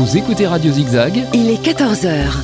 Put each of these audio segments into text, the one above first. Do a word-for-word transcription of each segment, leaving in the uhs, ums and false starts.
Vous écoutez Radio Zigzag. Il est quatorze heures.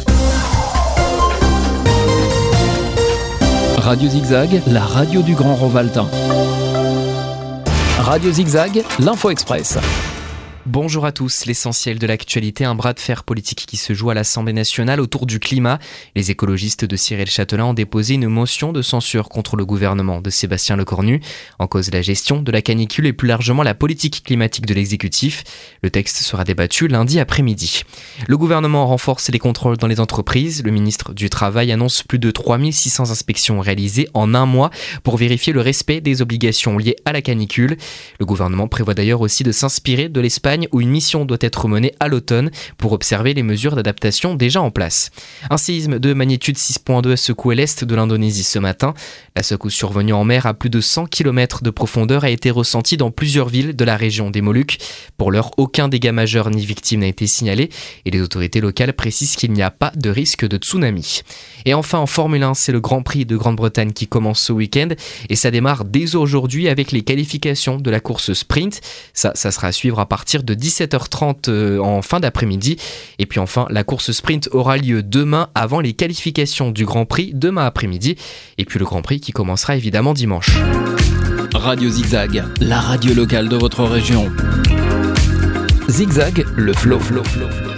Radio Zigzag, la radio du Grand Rovaltain. Radio Zigzag, l'Info Express. Bonjour à tous, l'essentiel de l'actualité, un bras de fer politique qui se joue à l'Assemblée nationale autour du climat. Les écologistes de Cyril Châtelain ont déposé une motion de censure contre le gouvernement de Sébastien Lecornu. En cause la gestion de la canicule et plus largement la politique climatique de l'exécutif. Le texte sera débattu lundi après-midi. Le gouvernement renforce les contrôles dans les entreprises. Le ministre du Travail annonce plus de trois mille six cents inspections réalisées en un mois pour vérifier le respect des obligations liées à la canicule. Le gouvernement prévoit d'ailleurs aussi de s'inspirer de l'Espagne où une mission doit être menée à l'automne pour observer les mesures d'adaptation déjà en place. Un séisme de magnitude six virgule deux a secoué l'est de l'Indonésie ce matin. La secousse survenue en mer à plus de cent kilomètres de profondeur a été ressentie dans plusieurs villes de la région des Moluques. Pour l'heure, aucun dégât majeur ni victime n'a été signalé et les autorités locales précisent qu'il n'y a pas de risque de tsunami. Et enfin, en Formule un, c'est le Grand Prix de Grande-Bretagne qui commence ce week-end et ça démarre dès aujourd'hui avec les qualifications de la course sprint. Ça, ça sera à suivre à partir de dix-sept heures trente euh, en fin d'après-midi. Et puis enfin, la course sprint aura lieu demain avant les qualifications du Grand Prix demain après-midi. Et puis le Grand Prix qui commencera évidemment dimanche. Radio Zigzag, la radio locale de votre région. Zigzag, le flow, flow, flow, flow.